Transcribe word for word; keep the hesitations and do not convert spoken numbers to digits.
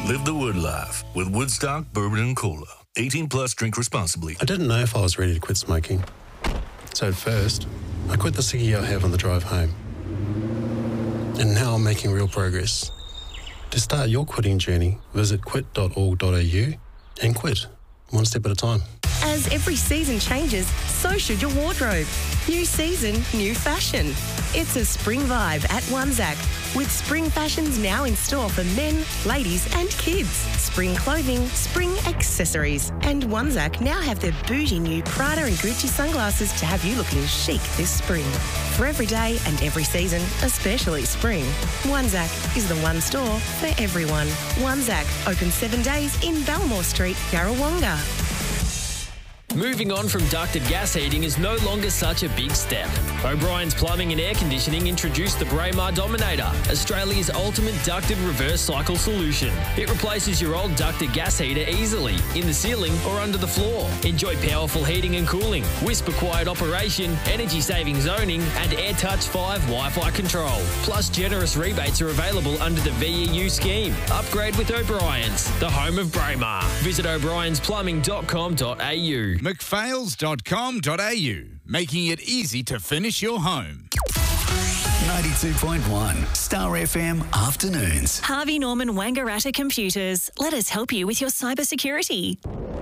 Live the Wood life with Woodstock Bourbon and Cola. eighteen plus, drink responsibly. I didn't know if I was ready to quit smoking. So at first, I quit the ciggy I have on the drive home. And now I'm making real progress. To start your quitting journey, visit quit dot org dot a u and quit, one step at a time. As every season changes, so should your wardrobe. New season, new fashion. It's a spring vibe at Wanzak, with spring fashions now in store for men, ladies and kids. Spring clothing, spring accessories. And Wanzak now have their bougie new Prada and Gucci sunglasses to have you looking chic this spring. For every day and every season, especially spring, Wanzak is the one store for everyone. Wanzak, open seven days in Belmore Street, Yarrawonga. Moving on from ducted gas heating is no longer such a big step. O'Brien's Plumbing and Air Conditioning introduced the Braemar Dominator, Australia's ultimate ducted reverse cycle solution. It replaces your old ducted gas heater easily, in the ceiling or under the floor. Enjoy powerful heating and cooling, whisper-quiet operation, energy-saving zoning and AirTouch five Wi-Fi control. Plus, generous rebates are available under the V E U scheme. Upgrade with O'Brien's, the home of Braemar. Visit o'briens plumbing dot com dot a u. mcphails dot com dot a u, making it easy to finish your home. ninety-two point one Star F M Afternoons. Harvey Norman Wangaratta Computers. Let us help you with your cybersecurity.